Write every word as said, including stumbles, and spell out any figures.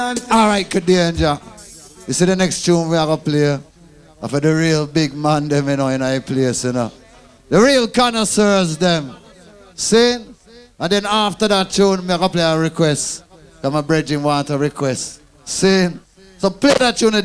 Alright, Danger. You see the next tune we are going to play? For the real big man them, you know, in our place, you know. The real connoisseurs them. See? And then after that tune, we are going to play a request. That my brethren want a request. See? So play that tune.